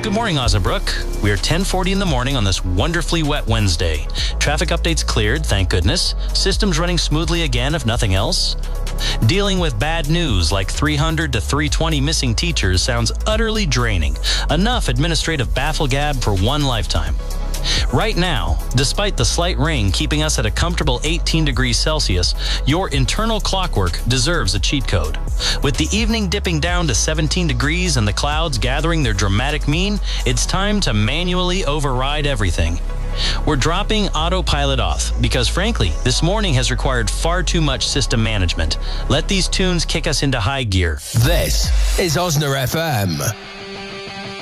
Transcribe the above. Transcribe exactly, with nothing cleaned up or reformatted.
Good morning, Osnabruck. We are ten forty in the morning on this wonderfully wet Wednesday. Traffic updates cleared, thank goodness. Systems running smoothly again, if nothing else. Dealing with bad news like three hundred to three twenty missing teachers sounds utterly draining. Enough administrative baffle-gab for one lifetime. Right now, despite the slight rain keeping us at a comfortable eighteen degrees Celsius, your internal clockwork deserves a cheat code. With the evening dipping down to seventeen degrees and the clouds gathering their dramatic mien, it's time to manually override everything. We're dropping autopilot off because, frankly, this morning has required far too much system management. Let these tunes kick us into high gear. This is Osna F M.